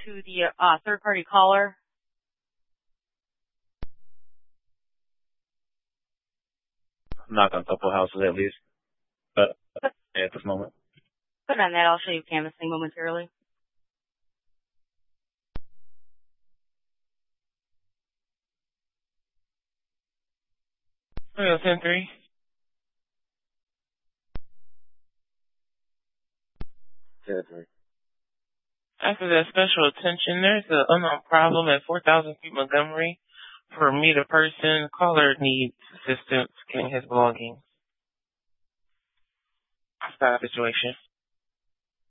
to the third-party caller. Knock on a couple houses at least, but at this moment. Put on that. I'll show you canvassing momentarily. Hello, 10-3. 10-3. After that special attention, there's an unknown problem at 4,000 feet Montgomery. For meet a person, caller needs assistance getting his belongings. Hostile situation.